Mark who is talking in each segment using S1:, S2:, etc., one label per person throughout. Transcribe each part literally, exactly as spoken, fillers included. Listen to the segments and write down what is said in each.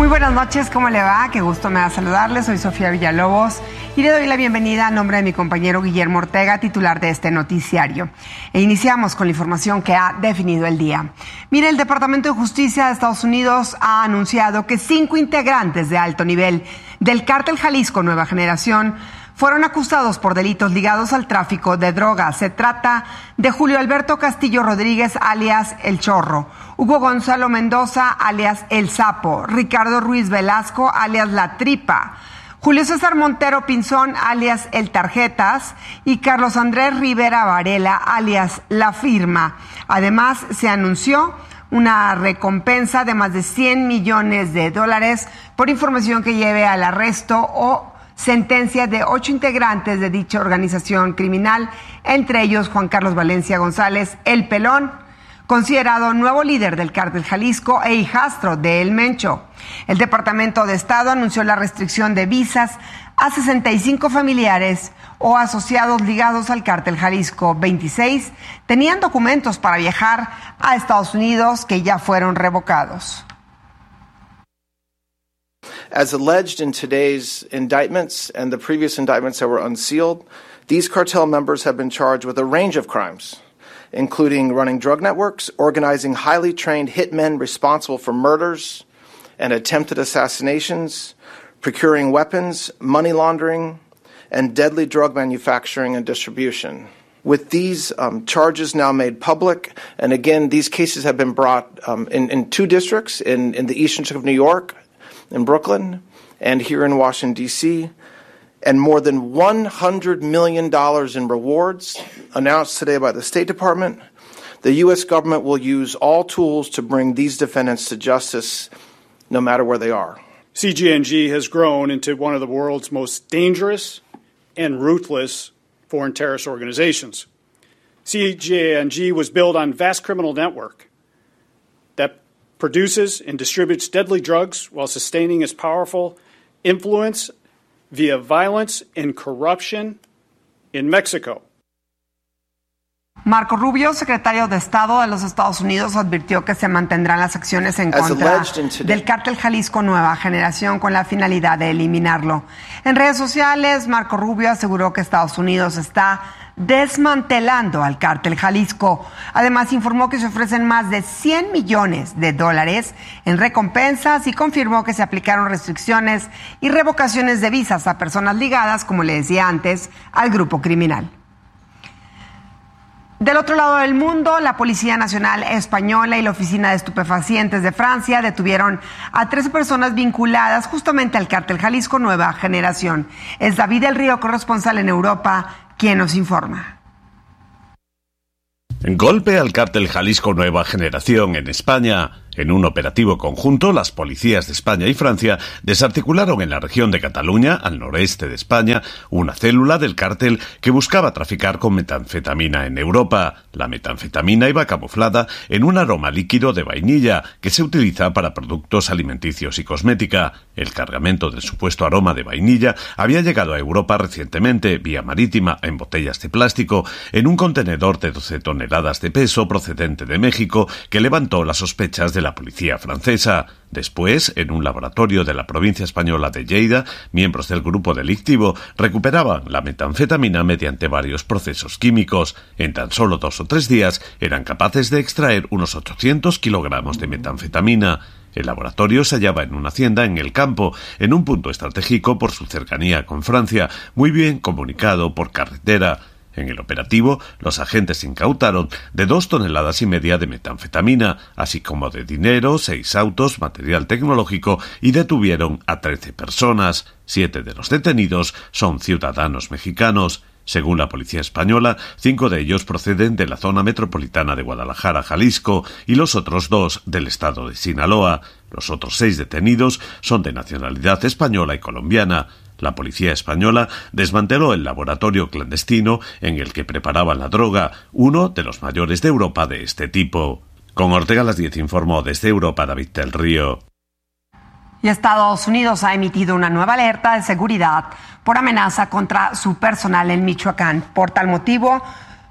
S1: Muy buenas noches, ¿cómo le va? Qué gusto me da saludarles. Soy Sofía Villalobos y le doy la bienvenida a nombre de mi compañero Guillermo Ortega, titular de este noticiario. E iniciamos con la información que ha definido el día. Mire, el Departamento de Justicia de Estados Unidos ha anunciado que cinco integrantes de alto nivel del Cártel Jalisco Nueva Generación fueron acusados por delitos ligados al tráfico de drogas. Se trata de Julio Alberto Castillo Rodríguez, alias El Chorro, Hugo Gonzalo Mendoza, alias El Sapo, Ricardo Ruiz Velasco, alias La Tripa, Julio César Montero Pinzón, alias El Tarjetas, y Carlos Andrés Rivera Varela, alias La Firma. Además, se anunció una recompensa de más de cien millones de dólares por información que lleve al arresto o sentencia de ocho integrantes de dicha organización criminal, entre ellos Juan Carlos Valencia González, El Pelón, considerado nuevo líder del Cártel Jalisco e hijastro de El Mencho. El Departamento de Estado anunció la restricción de visas a sesenta y cinco familiares o asociados ligados al Cártel Jalisco. veintiséis tenían documentos para viajar a Estados Unidos que ya fueron revocados.
S2: As alleged in today's indictments and the previous indictments that were unsealed, these cartel members have been charged with a range of crimes, including running drug networks, organizing highly trained hitmen responsible for murders and attempted assassinations, procuring weapons, money laundering, and deadly drug manufacturing and distribution. With these um, charges now made public, and again, these cases have been brought um, in, in two districts, in, in the Eastern District of New York, in Brooklyn, and here in Washington, D C, and more than one hundred million dollars in rewards announced today by the State Department. The U S government will use all tools to bring these defendants to justice, no matter where they are.
S3: C G N G has grown into one of the world's most dangerous and ruthless foreign terrorist organizations. C G N G was built on vast criminal network that produces and distributes deadly drugs while sustaining its powerful influence via violence and corruption in Mexico.
S1: Marco Rubio, secretario de Estado de los Estados Unidos, advirtió que se mantendrán las acciones en contra del Cártel Jalisco Nueva Generación con la finalidad de eliminarlo. En redes sociales, Marco Rubio aseguró que Estados Unidos está desmantelando al Cártel Jalisco. Además, informó que se ofrecen más de cien millones de dólares en recompensas y confirmó que se aplicaron restricciones y revocaciones de visas a personas ligadas, como le decía antes, al grupo criminal. Del otro lado del mundo, la Policía Nacional Española y la Oficina de Estupefacientes de Francia detuvieron a trece personas vinculadas justamente al Cártel Jalisco Nueva Generación. Es David del Río, corresponsal en Europa, quien nos informa.
S4: Golpe al Cártel Jalisco Nueva Generación en España. En un operativo conjunto, las policías de España y Francia desarticularon en la región de Cataluña, al noreste de España, una célula del cártel que buscaba traficar con metanfetamina en Europa. La metanfetamina iba camuflada en un aroma líquido de vainilla que se utiliza para productos alimenticios y cosmética. El cargamento del supuesto aroma de vainilla había llegado a Europa recientemente, vía marítima, en botellas de plástico, en un contenedor de doce toneladas de peso procedente de México que levantó las sospechas de la policía francesa. Después, en un laboratorio de la provincia española de Lleida, miembros del grupo delictivo recuperaban la metanfetamina mediante varios procesos químicos. En tan solo dos o tres días eran capaces de extraer unos ochocientos kilogramos de metanfetamina. El laboratorio se hallaba en una hacienda en el campo, en un punto estratégico por su cercanía con Francia, muy bien comunicado por carretera. En el operativo, los agentes incautaron de dos toneladas y media de metanfetamina, así como de dinero, seis autos, material tecnológico y detuvieron a trece personas. Siete de los detenidos son ciudadanos mexicanos. Según la policía española, cinco de ellos proceden de la zona metropolitana de Guadalajara, Jalisco, y los otros dos del estado de Sinaloa. Los otros seis detenidos son de nacionalidad española y colombiana. La policía española desmanteló el laboratorio clandestino en el que preparaban la droga, uno de los mayores de Europa de este tipo. Con Ortega a las diez informó desde Europa David del Río.
S1: Y Estados Unidos ha emitido una nueva alerta de seguridad por amenaza contra su personal en Michoacán. Por tal motivo,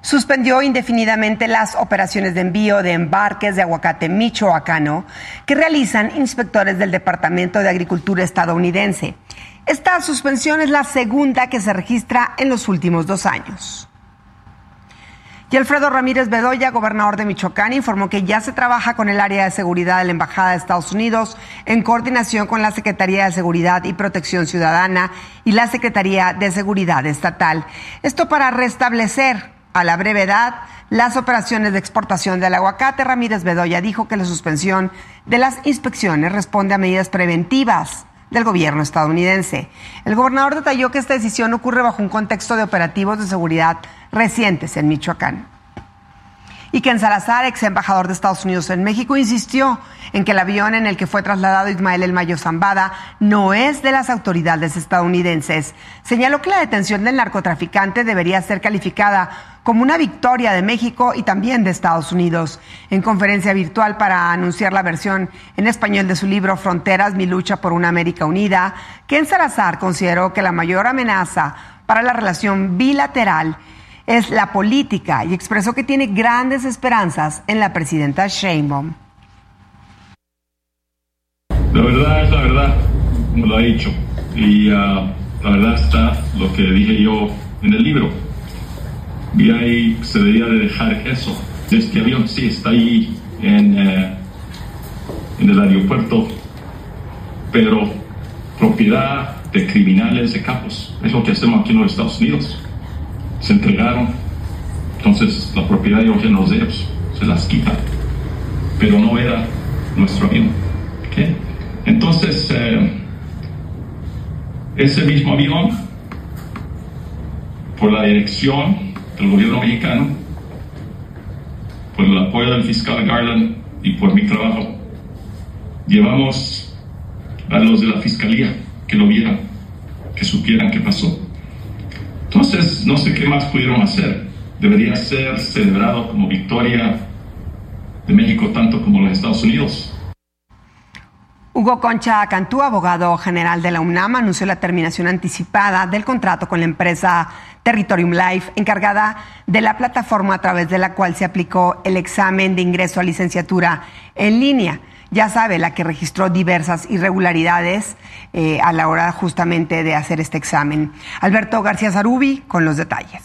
S1: suspendió indefinidamente las operaciones de envío de embarques de aguacate michoacano que realizan inspectores del Departamento de Agricultura estadounidense. Esta suspensión es la segunda que se registra en los últimos dos años. Y Alfredo Ramírez Bedoya, gobernador de Michoacán, informó que ya se trabaja con el área de seguridad de la Embajada de Estados Unidos en coordinación con la Secretaría de Seguridad y Protección Ciudadana y la Secretaría de Seguridad Estatal. Esto para restablecer a la brevedad las operaciones de exportación del aguacate. Ramírez Bedoya dijo que la suspensión de las inspecciones responde a medidas preventivas del gobierno estadounidense. El gobernador detalló que esta decisión ocurre bajo un contexto de operativos de seguridad recientes en Michoacán. Y Ken Salazar, ex embajador de Estados Unidos en México, insistió en que el avión en el que fue trasladado Ismael El Mayo Zambada no es de las autoridades estadounidenses. Señaló que la detención del narcotraficante debería ser calificada como una victoria de México y también de Estados Unidos. En conferencia virtual para anunciar la versión en español de su libro Fronteras, mi lucha por una América unida, Ken Salazar consideró que la mayor amenaza para la relación bilateral es la política y expresó que tiene grandes esperanzas en la presidenta Sheinbaum.
S5: La verdad es la verdad, como lo ha dicho, y uh, la verdad está lo que dije yo en el libro. Y ahí se debería de dejar eso. Este avión sí está ahí en, uh, en el aeropuerto, pero propiedad de criminales, de capos. Es lo que hacemos aquí en los Estados Unidos. Se entregaron, entonces la propiedad de los de ellos se las quita, pero no era nuestro avión. ¿Okay? Entonces, eh, ese mismo avión, por la dirección del gobierno mexicano, por el apoyo del fiscal Garland y por mi trabajo, llevamos a los de la fiscalía que lo vieran, que supieran qué pasó. Entonces, no sé qué más pudieron hacer. Debería ser celebrado como victoria de México tanto como los Estados Unidos.
S1: Hugo Concha Cantú, abogado general de la UNAM, anunció la terminación anticipada del contrato con la empresa Territorium Life, encargada de la plataforma a través de la cual se aplicó el examen de ingreso a licenciatura en línea. Ya sabe, la que registró diversas irregularidades eh, a la hora justamente de hacer este examen. Alberto García Zarubi con los detalles.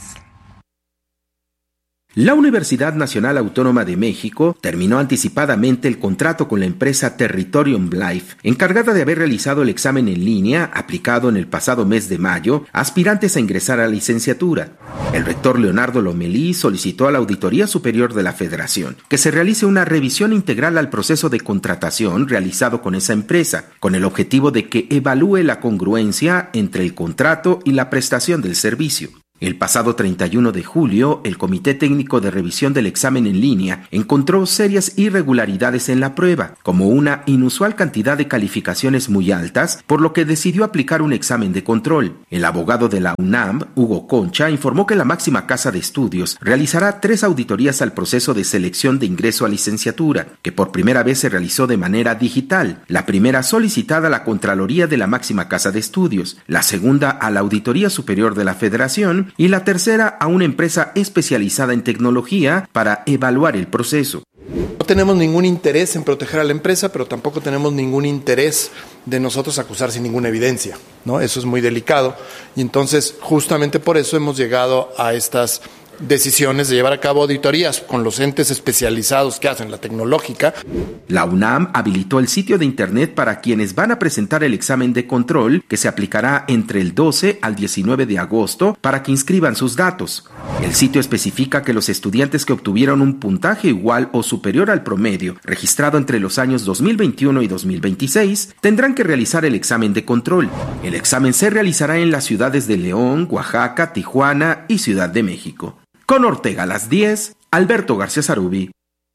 S6: La Universidad Nacional Autónoma de México terminó anticipadamente el contrato con la empresa Territorium Life, encargada de haber realizado el examen en línea aplicado en el pasado mes de mayo a aspirantes a ingresar a la licenciatura. El rector Leonardo Lomelí solicitó a la Auditoría Superior de la Federación que se realice una revisión integral al proceso de contratación realizado con esa empresa, con el objetivo de que evalúe la congruencia entre el contrato y la prestación del servicio. El pasado treinta y uno de julio, el Comité Técnico de Revisión del Examen en Línea encontró serias irregularidades en la prueba, como una inusual cantidad de calificaciones muy altas, por lo que decidió aplicar un examen de control. El abogado de la UNAM, Hugo Concha, informó que la máxima casa de estudios realizará tres auditorías al proceso de selección de ingreso a licenciatura, que por primera vez se realizó de manera digital. La primera solicitada a la Contraloría de la máxima casa de estudios, la segunda a la Auditoría Superior de la Federación, y la tercera a una empresa especializada en tecnología para evaluar el proceso.
S7: No tenemos ningún interés en proteger a la empresa, pero tampoco tenemos ningún interés de nosotros acusar sin ninguna evidencia, ¿no? Eso es muy delicado y entonces justamente por eso hemos llegado a estas decisiones de llevar a cabo auditorías con los entes especializados que hacen la tecnológica.
S6: La UNAM habilitó el sitio de internet para quienes van a presentar el examen de control, que se aplicará entre el doce al diecinueve de agosto, para que inscriban sus datos. El sitio especifica que los estudiantes que obtuvieron un puntaje igual o superior al promedio registrado entre los años dos mil veintiuno y dos mil veintiséis tendrán que realizar el examen de control. El examen se realizará en las ciudades de León, Oaxaca, Tijuana y Ciudad de México. Con Ortega a las diez, Alberto García Zarubi.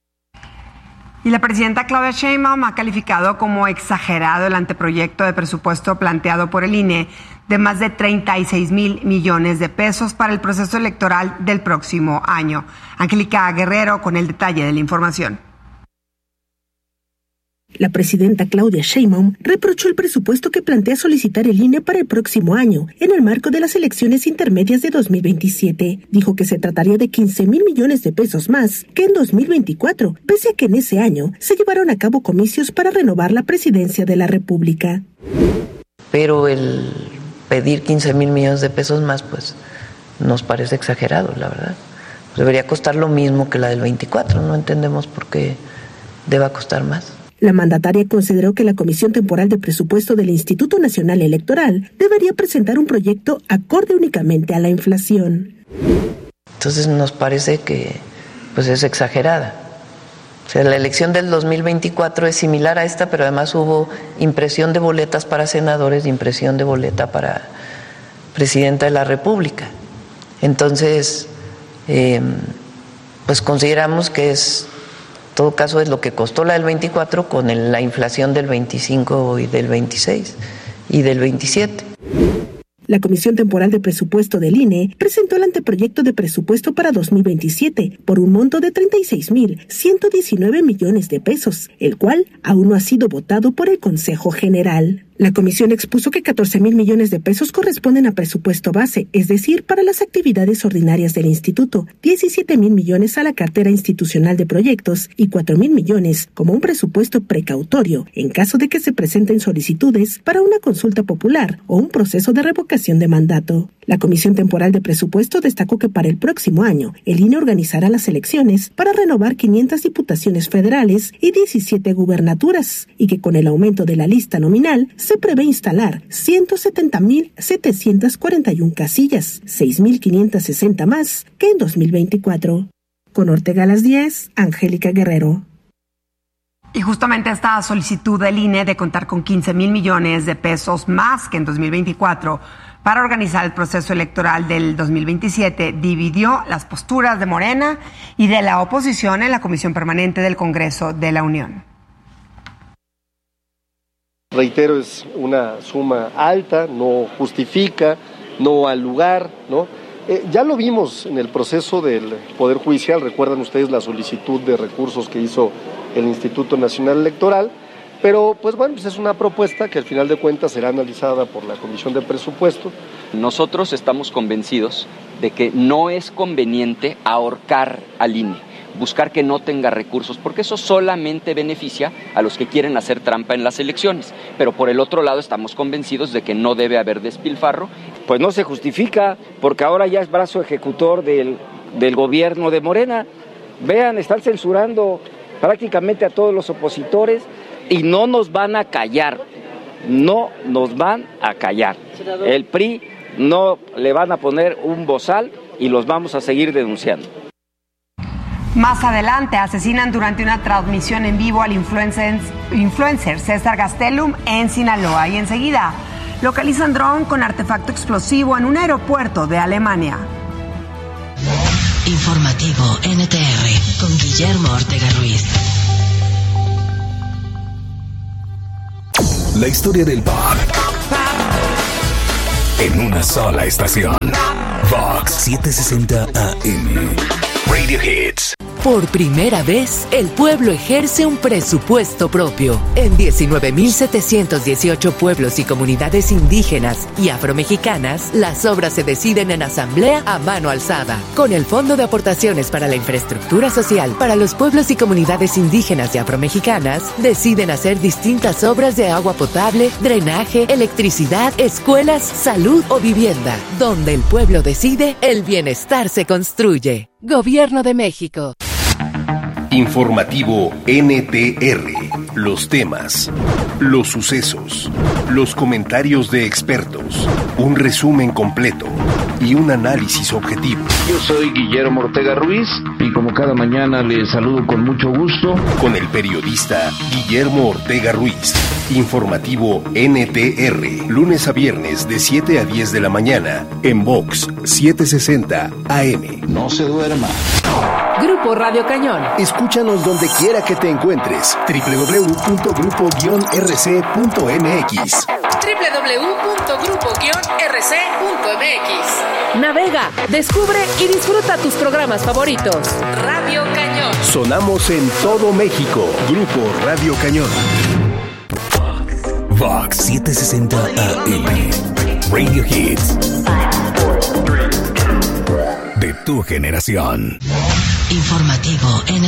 S1: Y la presidenta Claudia Sheinbaum ha calificado como exagerado el anteproyecto de presupuesto planteado por el I N E de más de treinta y seis mil millones de pesos para el proceso electoral del próximo año. Angélica Guerrero con el detalle de la información.
S8: La presidenta Claudia Sheinbaum reprochó el presupuesto que plantea solicitar el I N E para el próximo año, en el marco de las elecciones intermedias de dos mil veintisiete. Dijo que se trataría de quince mil millones de pesos más que en dos mil veinticuatro, pese a que en ese año se llevaron a cabo comicios para renovar la presidencia de la República.
S9: Pero el pedir quince mil millones de pesos más, pues nos parece exagerado, la verdad. Debería costar lo mismo que la del veinticuatro, no entendemos por qué deba costar más.
S8: La mandataria consideró que la Comisión Temporal de Presupuesto del Instituto Nacional Electoral debería presentar un proyecto acorde únicamente a la inflación.
S9: Entonces nos parece que pues es exagerada. O sea, la elección del dos mil veinticuatro es similar a esta, pero además hubo impresión de boletas para senadores y impresión de boleta para presidenta de la República. Entonces, eh, pues consideramos que es, en todo caso, es lo que costó la del veinticuatro con el, la inflación del veinticinco y del veintiséis y del veintisiete.
S8: La Comisión Temporal de Presupuesto del I N E presentó el anteproyecto de presupuesto para dos mil veintisiete por un monto de treinta y seis mil ciento diecinueve millones de pesos, el cual aún no ha sido votado por el Consejo General. La comisión expuso que catorce mil millones de pesos corresponden a presupuesto base, es decir, para las actividades ordinarias del instituto, diecisiete mil millones a la cartera institucional de proyectos y cuatro mil millones como un presupuesto precautorio en caso de que se presenten solicitudes para una consulta popular o un proceso de revocación de mandato. La Comisión Temporal de Presupuesto destacó que para el próximo año el I N E organizará las elecciones para renovar quinientas diputaciones federales y diecisiete gubernaturas y que con el aumento de la lista nominal se prevé instalar ciento setenta mil setecientas cuarenta y una casillas, seis mil quinientas sesenta más que en dos mil veinticuatro. Con Ortega a las diez, Angélica Guerrero.
S1: Y justamente esta solicitud del I N E de contar con quince mil millones de pesos más que en dos mil veinticuatro para organizar el proceso electoral del dos mil veintisiete dividió las posturas de Morena y de la oposición en la Comisión Permanente del Congreso de la Unión.
S10: Reitero, es una suma alta, no justifica, no al lugar, ¿no? Eh, ya lo vimos en el proceso del Poder Judicial, recuerdan ustedes la solicitud de recursos que hizo el Instituto Nacional Electoral, pero pues bueno, pues es una propuesta que al final de cuentas será analizada por la Comisión de Presupuesto.
S11: Nosotros estamos convencidos de que no es conveniente ahorcar al I N E. Buscar que no tenga recursos, porque eso solamente beneficia a los que quieren hacer trampa en las elecciones. Pero por el otro lado estamos convencidos de que no debe haber despilfarro.
S12: Pues no se justifica, porque ahora ya es brazo ejecutor del, del gobierno de Morena. Vean, están censurando prácticamente a todos los opositores y no nos van a callar, no nos van a callar. El P R I no le van a poner un bozal y los vamos a seguir denunciando.
S1: Más adelante asesinan durante una transmisión en vivo al influencer, influencer César Gastelum en Sinaloa y enseguida localizan dron con artefacto explosivo en un aeropuerto de Alemania.
S13: Informativo N T R con Guillermo Ortega Ruiz.
S14: La historia del pop en una sola estación. Vox setecientos sesenta A M. Radio Hits.
S15: Por primera vez, el pueblo ejerce un presupuesto propio. En diecinueve mil setecientos dieciocho pueblos y comunidades indígenas y afromexicanas, las obras se deciden en asamblea a mano alzada. Con el Fondo de Aportaciones para la Infraestructura Social para los pueblos y comunidades indígenas y afromexicanas, deciden hacer distintas obras de agua potable, drenaje, electricidad, escuelas, salud o vivienda. Donde el pueblo decide, el bienestar se construye. Gobierno de México.
S14: Informativo N T R. Los temas, los sucesos, los comentarios de expertos, un resumen completo y un análisis objetivo.
S16: Yo soy Guillermo Ortega Ruiz y como cada mañana les saludo con mucho gusto.
S14: Con el periodista Guillermo Ortega Ruiz. Informativo N T R. Lunes a viernes de siete a diez de la mañana en Vox setecientos sesenta A M.
S16: No se duerma.
S15: Grupo Radio Cañón.
S14: Escúchanos donde quiera que te encuentres. doble u doble u doble u punto grupo guion r c punto m x.
S15: doble u doble u doble u punto grupo guion r c punto m x. Navega, descubre y disfruta tus programas favoritos. Radio Cañón.
S14: Sonamos en todo México. Grupo Radio Cañón.
S17: Vox setecientos sesenta A M. Radio Hits. De tu generación.
S13: Informativo en